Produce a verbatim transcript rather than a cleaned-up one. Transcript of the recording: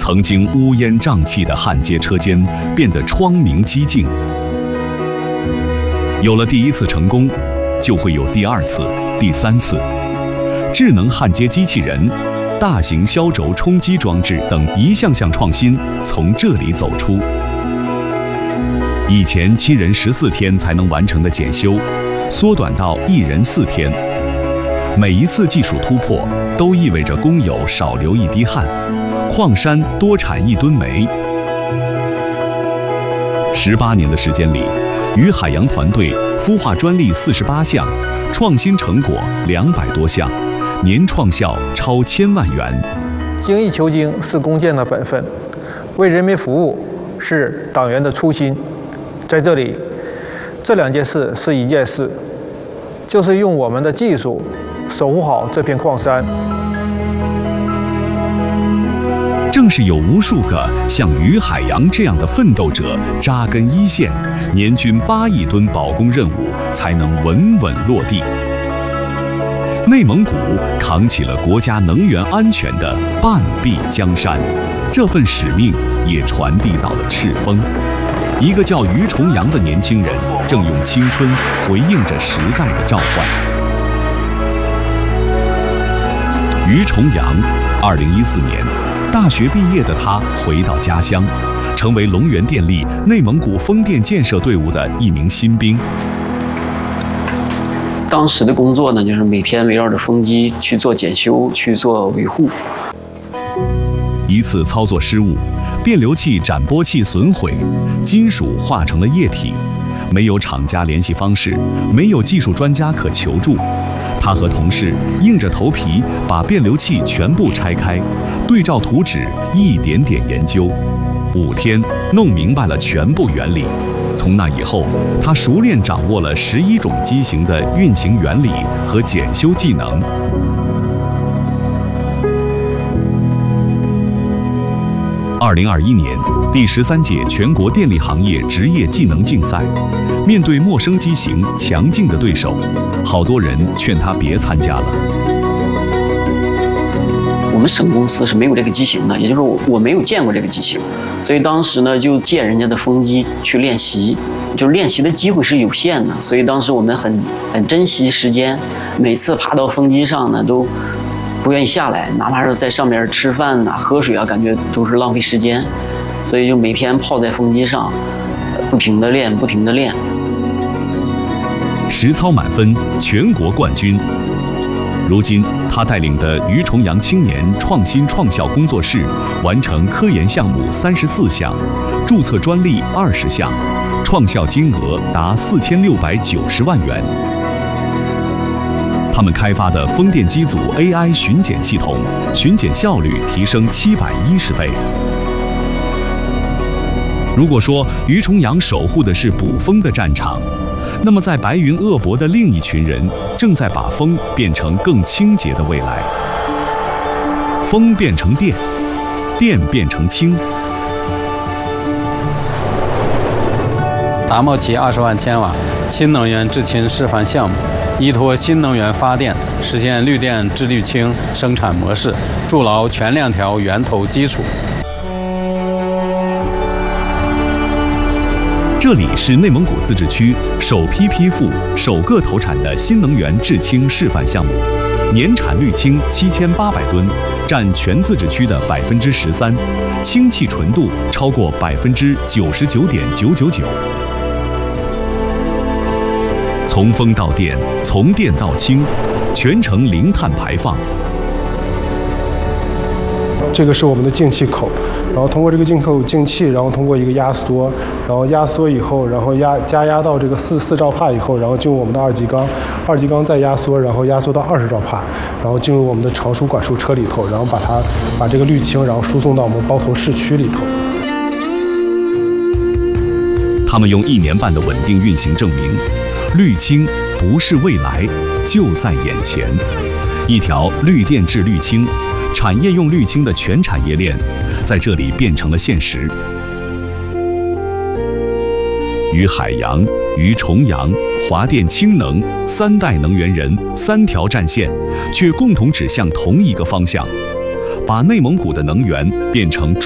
曾经乌烟瘴气的焊接车间变得窗明几净。有了第一次成功，就会有第二次、第三次。智能焊接机器人、大型削轴冲击装置等一项项创新从这里走出。以前七人十四天才能完成的检修，缩短到一人四天。每一次技术突破，都意味着工友少流一滴汗，矿山多产一吨煤。十八年的时间里，于海洋团队孵化专利四十八项，创新成果两百多项，年创效超千万元。 精益求精是工匠的本分，为人民服务是党员的初心。在这里，这两件事是一件事，就是用我们的技术守护好这片矿山。 正是有无数个像于海洋这样的奋斗者扎根一线，年均八亿吨保供任务才能稳稳落地。内蒙古扛起了国家能源安全的半壁江山，这份使命也传递到了赤峰。一个叫于重阳的年轻人，正用青春回应着时代的召唤。于重阳，二零一四年，大学毕业的他回到家乡，成为龙源电力内蒙古风电建设队伍的一名新兵。 当时的工作呢，就是每天围绕着风机去做检修、去做维护。 一次操作失误，变流器斩波器损毁，金属化成了液体，没有厂家联系方式，没有技术专家可求助。他和同事硬着头皮把变流器全部拆开，对照图纸一点点研究，五天弄明白了全部原理。从那以后，他熟练掌握了十一种机型的运行原理和检修技能。二零二一年，第十三届全国电力行业职业技能竞赛，面对陌生机型、强劲的对手，好多人劝他别参加了。 我们省公司是没有这个机型的，也就是说我我没有见过这个机型，所以当时呢就借人家的风机去练习，就是练习的机会是有限的，所以当时我们很很珍惜时间，每次爬到风机上呢都不愿意下来，哪怕是在上面吃饭啊、喝水啊，感觉都是浪费时间，所以就每天泡在风机上，不停地练，不停地练。 实操满分，全国冠军。如今，他带领的于重阳青年创新创效工作室完成科研项目三十四项，注册专利二十项，创效金额达四千六百九十万元。他们开发的风电机组 A I 巡检系统，巡检效率提升七百一十倍。如果说于重阳守护的是捕风的战场，那么在白云鄂博的另一群人正在把风变成更清洁的未来。风变成电，电变成氢。 达莫奇二十万千瓦新能源制氢示范项目，依托新能源发电，实现绿电制绿氢生产模式，筑牢全链条源头基础。 这里是内蒙古自治区首批批复、首个投产的新能源制氢示范项目，年产绿氢七千八百吨，占全自治区的百分之十三，氢气纯度超过百分之九十九点九九九。从风到电，从电到氢，全程零碳排放。 这个是我们的进气口，然后通过这个进口进气，然后通过一个压缩，然后压缩以后，然后压加压到这个四四兆帕以后，然后进入我们的二级缸，二级缸再压缩，然后压缩到二十兆帕，然后进入我们的成熟管束车里头，然后把它把这个滤氢，然后输送到我们包头市区里头。 他们用一年半的稳定运行证明，绿氢不是未来，就在眼前。一条绿电制绿氢，产业用绿氢的全产业链，在这里变成了现实。于海洋、于重阳、华电氢能三代能源人三条战线，却共同指向同一个方向，把内蒙古的能源变成